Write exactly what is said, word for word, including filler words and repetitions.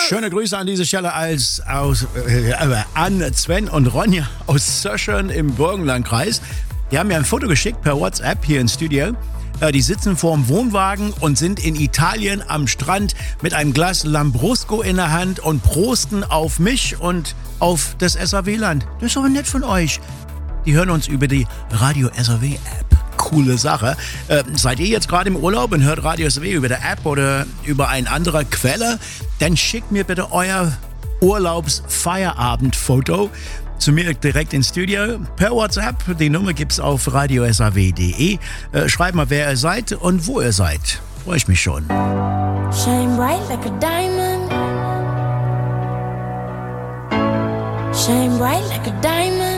Schöne Grüße an dieser Stelle als, aus, äh, an Sven und Ronja aus Söschern im Burgenlandkreis. Die haben mir ein Foto geschickt per WhatsApp hier ins Studio. Äh, die sitzen vorm Wohnwagen und sind in Italien am Strand mit einem Glas Lambrusco in der Hand und prosten auf mich und auf das S A W-Land. Das ist aber nett von euch. Die hören uns über die Radio S A W-App. Coole Sache. Äh, seid ihr jetzt gerade im Urlaub und hört Radio S A W über der App oder über eine andere Quelle? Dann schickt mir bitte euer Urlaubsfeierabendfoto zu mir direkt ins Studio per WhatsApp. Die Nummer gibt's auf radio s a w punkt d e. Äh, schreibt mal, wer ihr seid und wo ihr seid. Freue ich mich schon. Shine bright like a diamond. Shine bright like a diamond.